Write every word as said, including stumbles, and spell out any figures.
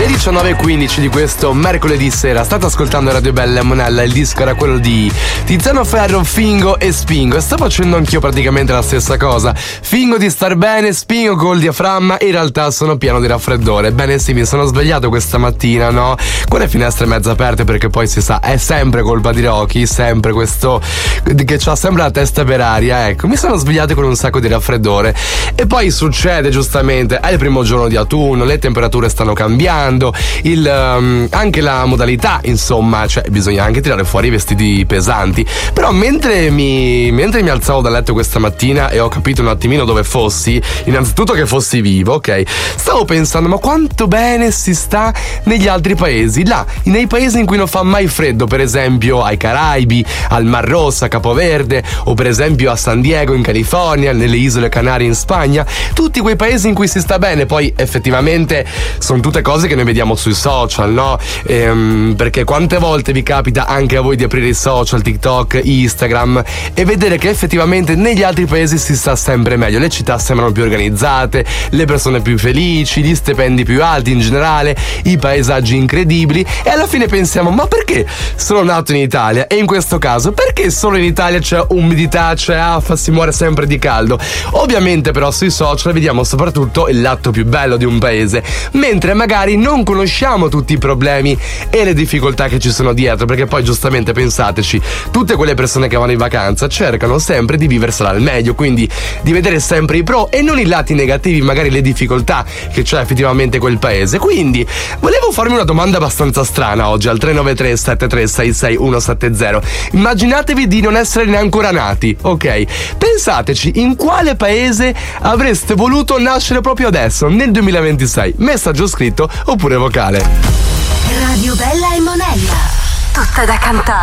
diciannove e quindici di questo mercoledì sera state ascoltando Radio Bella e Monella. Il disco era quello di Tiziano Ferro, Fingo e Spingo, e sto facendo anch'io praticamente la stessa cosa. Fingo di star bene, spingo col diaframma e in realtà sono pieno di raffreddore. Bene sì, mi sono svegliato questa mattina, no? Con le finestre mezze aperte, perché poi si sa, è sempre colpa di Rocky, sempre questo che c'ha sempre la testa per aria. Ecco, mi sono svegliato con un sacco di raffreddore e poi succede giustamente, è il primo giorno di autunno, le temperature stanno cambiando, il, um, anche la modalità, insomma, cioè bisogna anche tirare fuori i vestiti pesanti. Però mentre mi, mentre mi alzavo dal letto questa mattina e ho capito un attimino dove fossi, innanzitutto che fossi vivo, ok, stavo pensando, ma quanto bene si sta negli altri paesi, là, nei paesi in cui non fa mai freddo, per esempio ai Caraibi, al Mar Rosso, a Capoverde, o per esempio a San Diego in California, nelle isole Canarie in Spagna, tutti quei paesi in cui si sta bene. Poi effettivamente sono tutte cose che noi vediamo sui social, no? Ehm, perché quante volte vi capita anche a voi di aprire i social, TikTok, Instagram, e vedere che effettivamente negli altri paesi si sta sempre meglio, le città sembrano più organizzate, le persone più felici, gli stipendi più alti in generale, i paesaggi incredibili, e alla fine pensiamo, ma perché sono nato in Italia? E in questo caso perché solo in Italia c'è umidità, c'è affa, si muore sempre di caldo? Ovviamente però sui social vediamo soprattutto il lato più bello di un paese, mentre magari non conosciamo tutti i problemi e le difficoltà che ci sono dietro, perché poi giustamente pensateci, tutte quelle persone che vanno in vacanza cercano sempre di viversela al meglio, quindi di vedere sempre i pro e non i lati negativi, magari le difficoltà che c'è effettivamente quel paese. Quindi volevo farmi una domanda abbastanza strana oggi al tre nove tre sette tre sei sei uno sette zero. Immaginatevi di non essere neanche ancora nati, ok? Pensateci, in quale paese avreste voluto nascere proprio adesso, nel duemilaventisei? Messaggio scritto oppure vocale. Radio Bella e Monella, tutta da cantare.